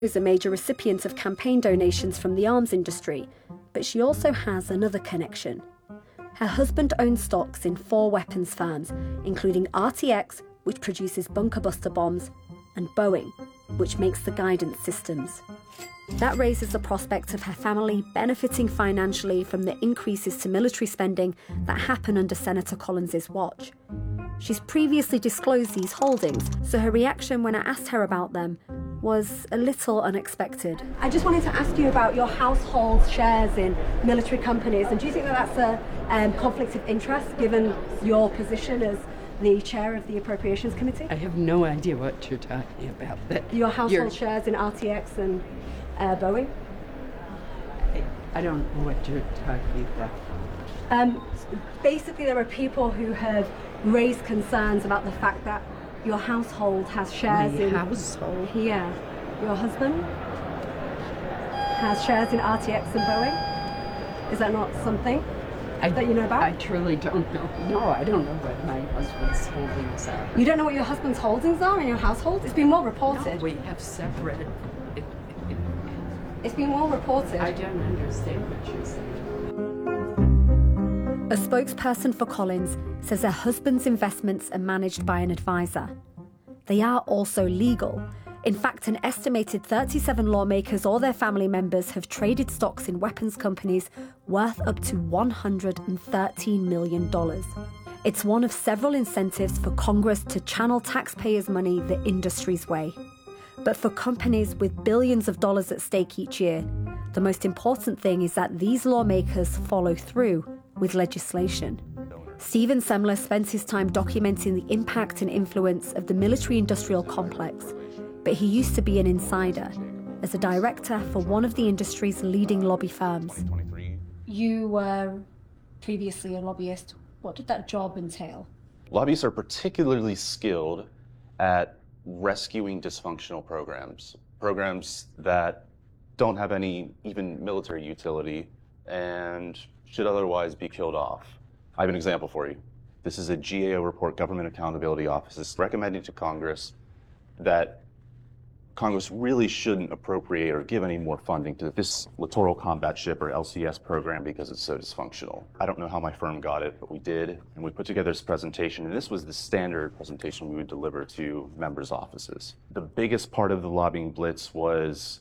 is a major recipient of campaign donations from the arms industry, but she also has another connection. Her husband owns stocks in 4 weapons firms, including RTX, which produces bunker buster bombs, and Boeing, which makes the guidance systems. That raises the prospect of her family benefiting financially from the increases to military spending that happen under Senator Collins' watch. She's previously disclosed these holdings, so her reaction when I asked her about them was a little unexpected. I just wanted to ask you about your household shares in military companies, and do you think that that's a conflict of interest given your position as the chair of the Appropriations Committee? I have no idea what you're talking about. Your household shares in RTX and Boeing? I don't know what you're talking about. Basically, there are people who have raised concerns about the fact that your household has shares in... household? Yeah. Your husband has shares in RTX and Boeing? Is that not something that you know about? I truly don't know. No, I don't know what my husband's holdings are. You don't know what your husband's holdings are in your household? It's been well reported. No, we have separate... It's been well reported. I don't understand what you're saying. A spokesperson for Collins says her husband's investments are managed by an advisor. They are also legal. In fact, an estimated 37 lawmakers or their family members have traded stocks in weapons companies worth up to $113 million. It's one of several incentives for Congress to channel taxpayers' money the industry's way. But for companies with billions of dollars at stake each year, the most important thing is that these lawmakers follow through with legislation. Stephen Semler spent his time documenting the impact and influence of the military-industrial complex, but he used to be an insider as a director for one of the industry's leading lobby firms. You were previously a lobbyist. What did that job entail? Lobbyists are particularly skilled at rescuing dysfunctional programs that don't have any even military utility and should otherwise be killed off. I have an example for you. This is a GAO report, Government Accountability Office, is recommending to Congress that Congress really shouldn't appropriate or give any more funding to this Littoral Combat Ship, or LCS, program because it's so dysfunctional. I don't know how my firm got it, but we did, and we put together this presentation, and this was the standard presentation we would deliver to members' offices. The biggest part of the lobbying blitz was,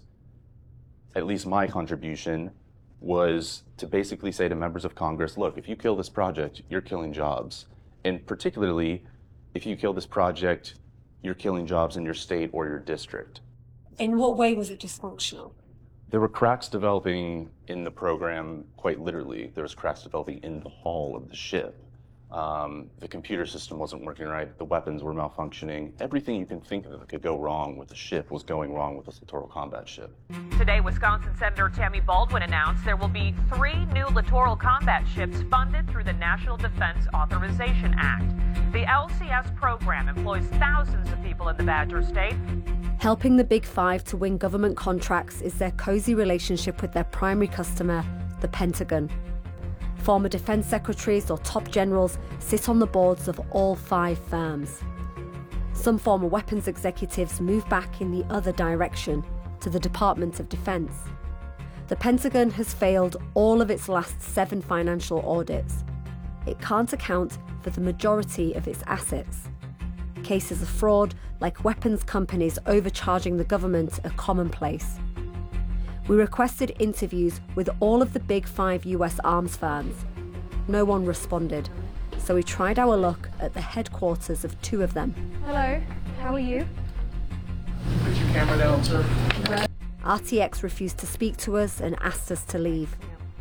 at least my contribution, was to basically say to members of Congress, look, if you kill this project, you're killing jobs. And particularly, if you kill this project, you're killing jobs in your state or your district. In what way was it dysfunctional? There were cracks developing in the program, quite literally. There was cracks developing in the hull of the ship. The computer system wasn't working right. The weapons were malfunctioning. Everything you can think of that could go wrong with the ship was going wrong with this Littoral Combat Ship. Today, Wisconsin Senator Tammy Baldwin announced there will be 3 new Littoral Combat Ships funded through the National Defense Authorization Act. The LCS program employs thousands of people in the Badger State. Helping the Big Five to win government contracts is their cozy relationship with their primary customer, the Pentagon. Former defense secretaries or top generals sit on the boards of all 5 firms. Some former weapons executives move back in the other direction, to the Department of Defense. The Pentagon has failed all of its last 7 financial audits. It can't account for the majority of its assets. Cases of fraud, like weapons companies overcharging the government, are commonplace. We requested interviews with all of the Big 5 US arms firms. No one responded, so we tried our luck at the headquarters of 2 of them. Hello, how are you? Put your camera down, sir. RTX refused to speak to us and asked us to leave.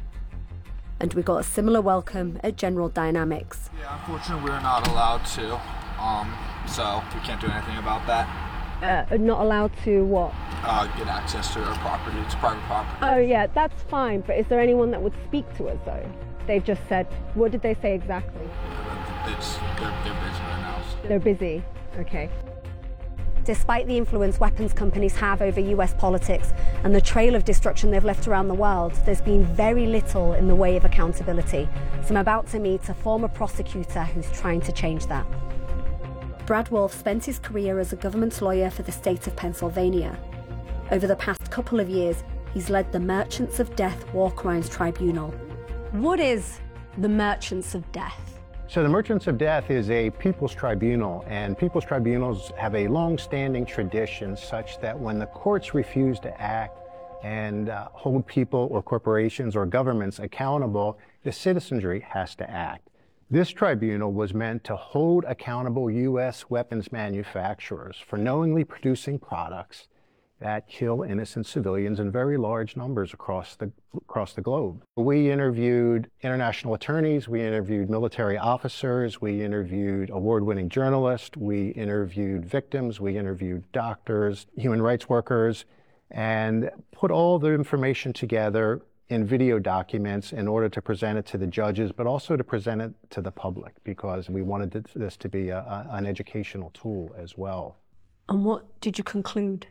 And we got a similar welcome at General Dynamics. Yeah, unfortunately we're not allowed to, so we can't do anything about that. Not allowed to what? Get access to our property. It's private property. Oh yeah, that's fine, but is there anyone that would speak to us though? They've just said, what did they say exactly? They're busy right now. So. They're busy, okay. Despite the influence weapons companies have over US politics and the trail of destruction they've left around the world, there's been very little in the way of accountability. So I'm about to meet a former prosecutor who's trying to change that. Brad Wolf spent his career as a government lawyer for the state of Pennsylvania. Over the past couple of years, he's led the Merchants of Death War Crimes Tribunal. What is the Merchants of Death? So the Merchants of Death is a people's tribunal, and people's tribunals have a long-standing tradition such that when the courts refuse to act and hold people or corporations or governments accountable, the citizenry has to act. This tribunal was meant to hold accountable U.S. weapons manufacturers for knowingly producing products that kill innocent civilians in very large numbers across the globe. We interviewed international attorneys, we interviewed military officers, we interviewed award-winning journalists, we interviewed victims, we interviewed doctors, human rights workers, and put all the information together in video documents in order to present it to the judges, but also to present it to the public, because we wanted this to be an educational tool as well. And what did you conclude?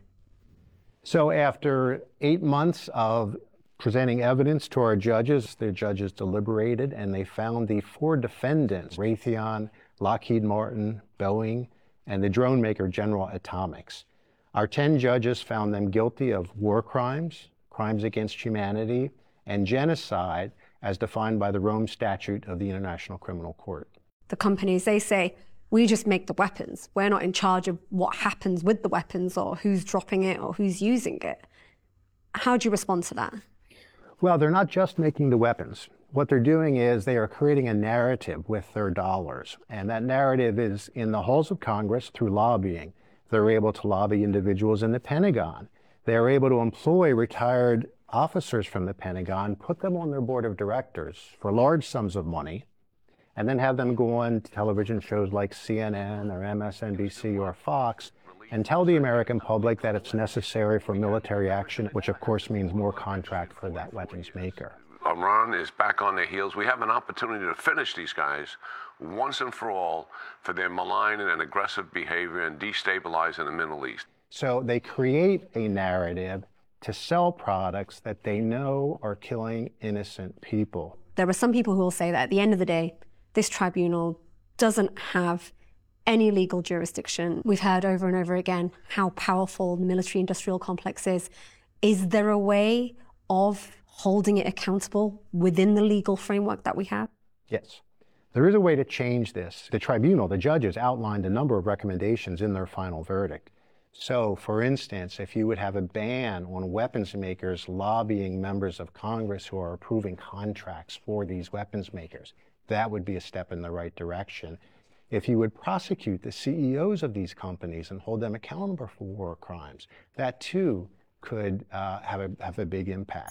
So after 8 months of presenting evidence to our judges, the judges deliberated and they found the 4 defendants, Raytheon, Lockheed Martin, Boeing, and the drone maker General Atomics. Our 10 judges found them guilty of war crimes, crimes against humanity, and genocide as defined by the Rome Statute of the International Criminal Court. The companies, they say, we just make the weapons. We're not in charge of what happens with the weapons or who's dropping it or who's using it. How do you respond to that? Well, they're not just making the weapons. What they're doing is they are creating a narrative with their dollars. And that narrative is in the halls of Congress through lobbying. They're able to lobby individuals in the Pentagon. They're able to employ retired officers from the Pentagon, put them on their board of directors for large sums of money, and then have them go on television shows like CNN or MSNBC or Fox and tell the American public that it's necessary for military action, which of course means more contract for that weapons maker. Iran is back on their heels. We have an opportunity to finish these guys once and for all for their malign and aggressive behavior and destabilize in the Middle East. So they create a narrative to sell products that they know are killing innocent people. There are some people who will say that at the end of the day, this tribunal doesn't have any legal jurisdiction. We've heard over and over again how powerful the military-industrial complex is. Is there a way of holding it accountable within the legal framework that we have? Yes. There is a way to change this. The tribunal, the judges, outlined a number of recommendations in their final verdict. So, for instance, if you would have a ban on weapons makers lobbying members of Congress who are approving contracts for these weapons makers, that would be a step in the right direction. If you would prosecute the CEOs of these companies and hold them accountable for war crimes, that too could have a big impact.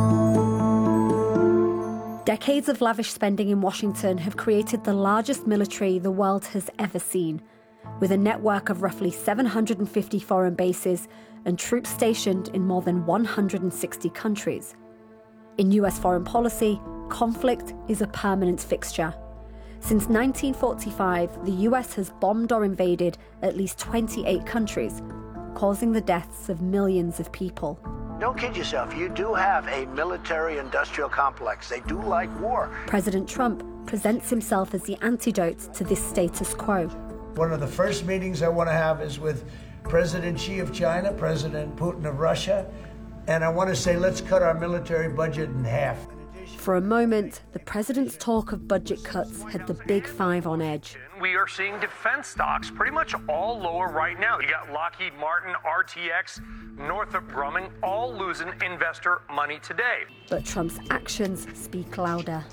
Decades of lavish spending in Washington have created the largest military the world has ever seen, with a network of roughly 750 foreign bases and troops stationed in more than 160 countries. In US foreign policy, conflict is a permanent fixture. Since 1945, the US has bombed or invaded at least 28 countries, causing the deaths of millions of people. Don't kid yourself, you do have a military-industrial complex. They do like war. President Trump presents himself as the antidote to this status quo. One of the first meetings I want to have is with President Xi of China, President Putin of Russia, and I want to say, let's cut our military budget in half. For a moment, the president's talk of budget cuts had the Big Five on edge. We are seeing defense stocks pretty much all lower right now. You got Lockheed Martin, RTX, Northrop Grumman, all losing investor money today. But Trump's actions speak louder.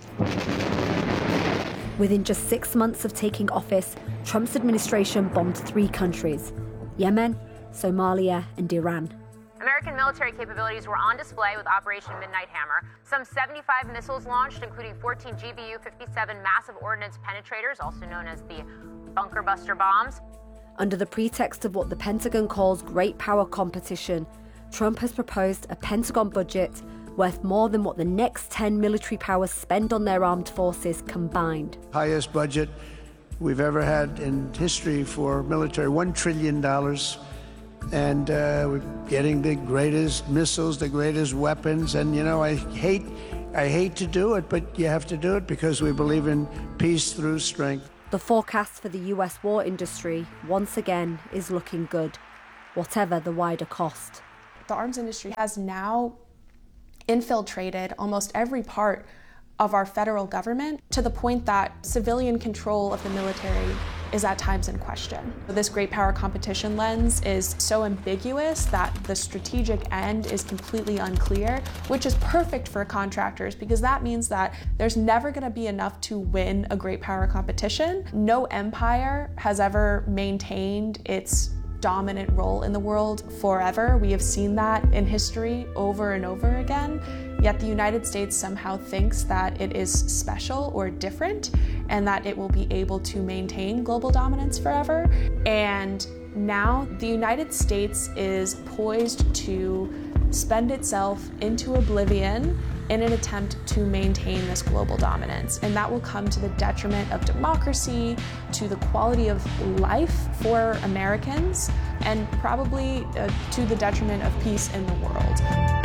Within just 6 months of taking office, Trump's administration bombed 3 countries: Yemen, Somalia, and Iran. American military capabilities were on display with Operation Midnight Hammer. Some 75 missiles launched, including 14 GBU-57 massive ordnance penetrators, also known as the bunker buster bombs. Under the pretext of what the Pentagon calls great power competition, Trump has proposed a Pentagon budget worth more than what the next 10 military powers spend on their armed forces combined. Highest budget we've ever had in history for military, $1 trillion. And we're getting the greatest missiles, the greatest weapons. And, you know, I hate to do it, but you have to do it because we believe in peace through strength. The forecast for the US war industry, once again, is looking good, whatever the wider cost. The arms industry has now infiltrated almost every part of our federal government to the point that civilian control of the military is at times in question. This great power competition lens is so ambiguous that the strategic end is completely unclear, which is perfect for contractors because that means that there's never going to be enough to win a great power competition. No empire has ever maintained its dominant role in the world forever. We have seen that in history over and over again. Yet the United States somehow thinks that it is special or different and that it will be able to maintain global dominance forever. And now the United States is poised to spend itself into oblivion in an attempt to maintain this global dominance. And that will come to the detriment of democracy, to the quality of life for Americans, and probably to the detriment of peace in the world.